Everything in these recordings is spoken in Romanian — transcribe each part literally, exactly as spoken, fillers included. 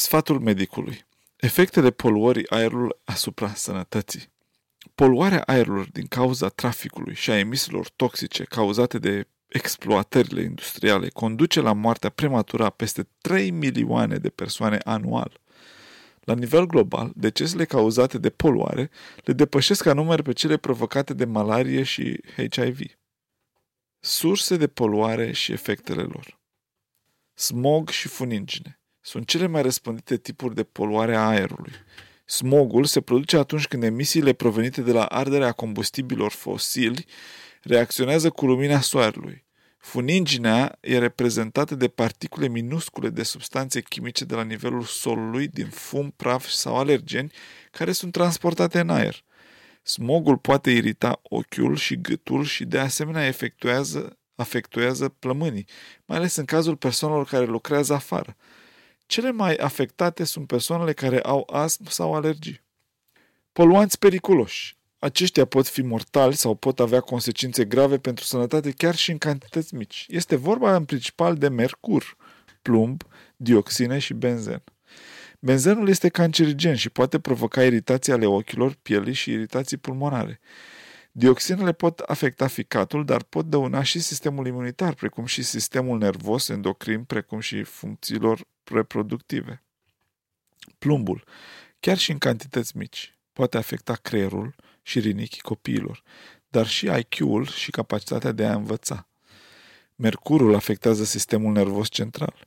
Sfatul medicului. Efectele poluării aerului asupra sănătății. Poluarea aerului din cauza traficului și a emisiilor toxice cauzate de exploatările industriale conduce la moartea prematură a peste trei milioane de persoane anual. La nivel global, decesele cauzate de poluare le depășesc ca număr pe cele provocate de malarie și H I V. Surse de poluare și efectele lor. Smog și funingine sunt cele mai răspândite tipuri de poluare a aerului. Smogul se produce atunci când emisiile provenite de la arderea combustibilor fosili reacționează cu lumina soarelui. Funinginea e reprezentată de particule minuscule de substanțe chimice de la nivelul solului, din fum, praf sau alergeni, care sunt transportate în aer. Smogul poate irita ochiul și gâtul și de asemenea efectuează, afectuează plămânii, mai ales în cazul persoanelor care lucrează afară. Cele mai afectate sunt persoanele care au astm sau alergii. Poluanți periculoși. Aceștia pot fi mortali sau pot avea consecințe grave pentru sănătate chiar și în cantități mici. Este vorba în principal de mercur, plumb, dioxine și benzen. Benzenul este cancerigen și poate provoca iritații ale ochilor, pielii și iritații pulmonare. Dioxinele pot afecta ficatul, dar pot dăuna și sistemul imunitar, precum și sistemul nervos, endocrin, precum și funcțiilor reproductive. Plumbul, chiar și în cantități mici, poate afecta creierul și rinichii copiilor, dar și I Q-ul și capacitatea de a învăța. Mercurul afectează sistemul nervos central.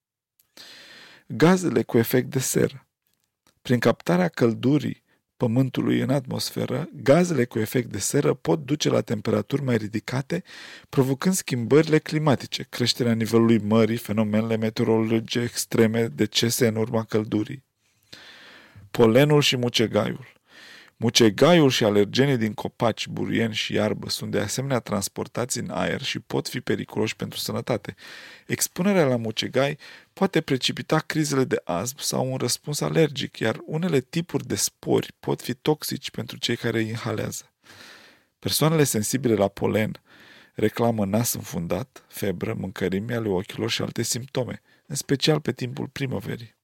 Gazele cu efect de seră. Prin captarea căldurii Pământului în atmosferă, gazele cu efect de seră pot duce la temperaturi mai ridicate, provocând schimbările climatice, creșterea nivelului mării, fenomenele meteorologice extreme, decese în urma căldurii. Polenul și mucegaiul. Mucegaiul și alergenii din copaci, burieni și iarbă sunt de asemenea transportați în aer și pot fi periculoși pentru sănătate. Expunerea la mucegai poate precipita crizele de astm sau un răspuns alergic, iar unele tipuri de spori pot fi toxici pentru cei care îi inhalează. Persoanele sensibile la polen reclamă nas înfundat, febră, mâncărimi ale ochilor și alte simptome, în special pe timpul primăverii.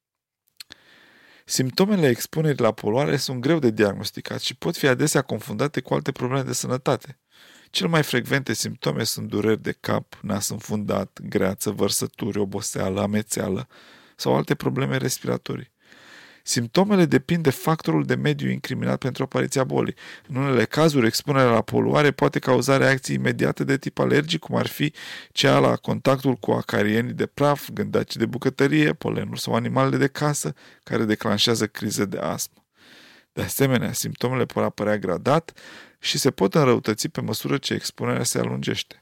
Simptomele expunerii la poluare sunt greu de diagnosticat și pot fi adesea confundate cu alte probleme de sănătate. Cele mai frecvente simptome sunt dureri de cap, nas înfundat, greață, vărsături, oboseală, amețeală sau alte probleme respiratorii. Simptomele depind de factorul de mediu incriminat pentru apariția bolii. În unele cazuri, expunerea la poluare poate cauza reacții imediate de tip alergic, cum ar fi cea la contactul cu acarieni de praf, gândaci de bucătărie, polenuri sau animalele de casă, care declanșează crize de astmă. De asemenea, simptomele pot apărea gradat și se pot înrăutăți pe măsură ce expunerea se alungește.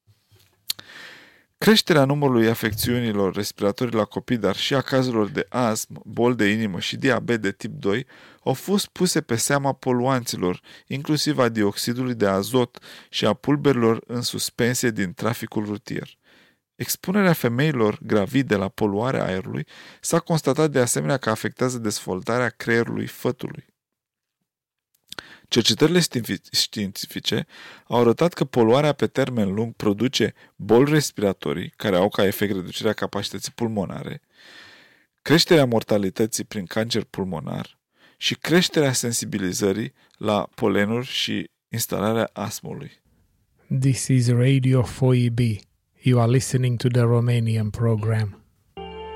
Creșterea numărului afecțiunilor respiratorii la copii, dar și a cazurilor de astm, boli de inimă și diabet de tip doi au fost puse pe seama poluanților, inclusiv a dioxidului de azot și a pulberilor în suspensie din traficul rutier. Expunerea femeilor gravide la poluarea aerului s-a constatat de asemenea că afectează dezvoltarea creierului fătului. Cercetările științifice au arătat că poluarea pe termen lung produce boli respiratorii, care au ca efect reducerea capacității pulmonare, creșterea mortalității prin cancer pulmonar și creșterea sensibilizării la polenuri și instalarea astmului. This is Radio four E B. You are listening to the Romanian program.